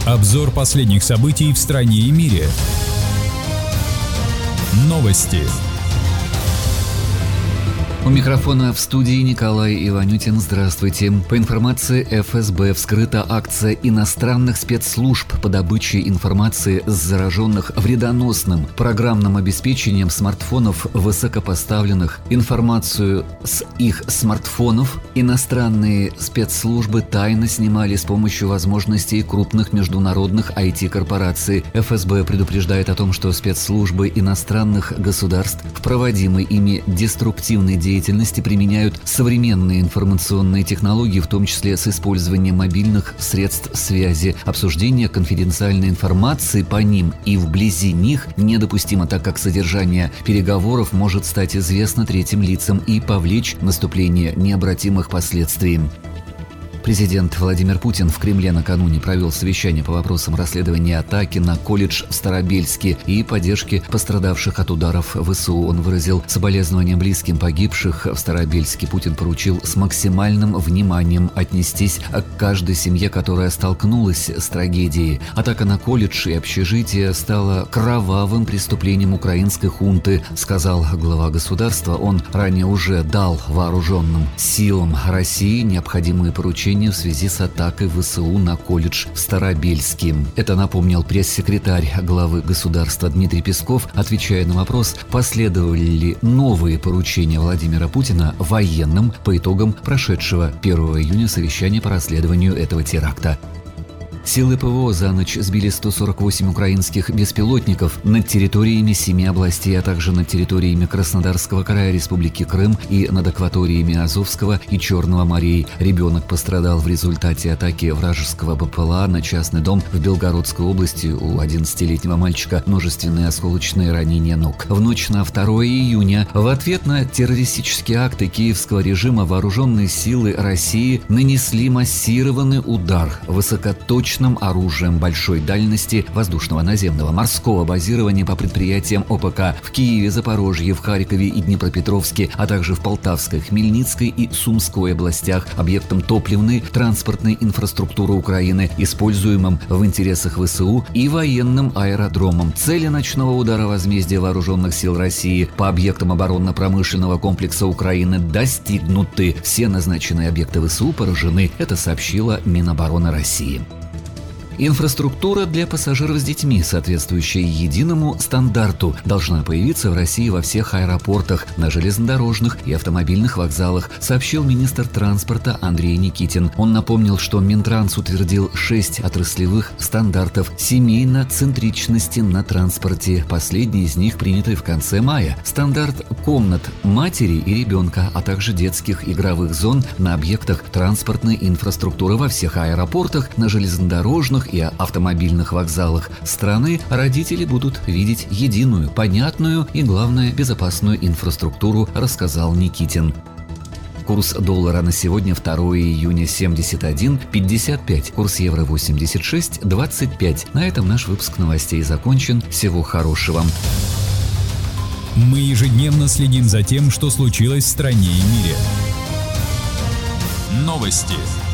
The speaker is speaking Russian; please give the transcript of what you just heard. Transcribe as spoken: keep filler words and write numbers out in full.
Обзор последних событий в стране и мире. Новости. У микрофона в студии Николай Иванютин. Здравствуйте. По информации эф эс бэ, вскрыта акция иностранных спецслужб по добыче информации с зараженных вредоносным программным обеспечением смартфонов высокопоставленных. Информацию с их смартфонов иностранные спецслужбы тайно снимали с помощью возможностей крупных международных ай ти-корпораций. эф эс бэ предупреждает о том, что спецслужбы иностранных государств в проводимой ими деструктивной деятельности деятельности применяют современные информационные технологии, в том числе с использованием мобильных средств связи. Обсуждение конфиденциальной информации по ним и вблизи них недопустимо, так как содержание переговоров может стать известно третьим лицам и повлечь наступление необратимых последствий. Президент Владимир Путин в Кремле накануне провел совещание по вопросам расследования атаки на колледж в Старобельске и поддержки пострадавших от ударов вэ эс у. Он выразил соболезнования близким погибших в Старобельске. Путин поручил с максимальным вниманием отнестись к каждой семье, которая столкнулась с трагедией. Атака на колледж и общежитие стала кровавым преступлением украинской хунты, сказал глава государства. Он ранее уже дал вооруженным силам России необходимые поручения в связи с атакой вэ эс у на колледж в Старобельске. Это напомнил пресс-секретарь главы государства Дмитрий Песков, отвечая на вопрос, последовали ли новые поручения Владимира Путина военным по итогам прошедшего первого июня совещания по расследованию этого теракта. Силы пэ вэ о за ночь сбили сто сорок восемь украинских беспилотников над территориями семи областей, а также над территориями Краснодарского края, Республики Крым и над акваториями Азовского и Черного морей. Ребенок пострадал в результате атаки вражеского бэ пэ эл а на частный дом в Белгородской области. У одиннадцатилетнего мальчика множественные осколочные ранения ног. В ночь на второе июня в ответ на террористические акты киевского режима вооруженные силы России нанесли массированный удар высокоточным оружием большой дальности воздушного, наземного, морского базирования по предприятиям о пэ ка в Киеве, Запорожье, в Харькове и Днепропетровске, а также в Полтавской, Хмельницкой и Сумской областях, объектам топливной, транспортной инфраструктуры Украины, используемым в интересах вэ эс у, и военным аэродромом. Цели ночного удара возмездия вооруженных сил России по объектам оборонно-промышленного комплекса Украины достигнуты. Все назначенные объекты вэ эс у поражены. Это сообщила Минобороны России. Инфраструктура для пассажиров с детьми, соответствующая единому стандарту, должна появиться в России во всех аэропортах, на железнодорожных и автомобильных вокзалах, сообщил министр транспорта Андрей Никитин. Он напомнил, что Минтранс утвердил шесть отраслевых стандартов семейно-центричности на транспорте. Последний из них принятый в конце мая. Стандарт комнат матери и ребенка, а также детских игровых зон на объектах транспортной инфраструктуры во всех аэропортах, на железнодорожных и автомобильных вокзалах страны родители будут видеть единую, понятную и, главное, безопасную инфраструктуру, рассказал Никитин. Курс доллара на сегодня, второе июня, семьдесят один пятьдесят пять. Курс евро восемьдесят шесть двадцать пять. На этом наш выпуск новостей закончен. Всего хорошего. Мы ежедневно следим за тем, что случилось в стране и мире. Новости.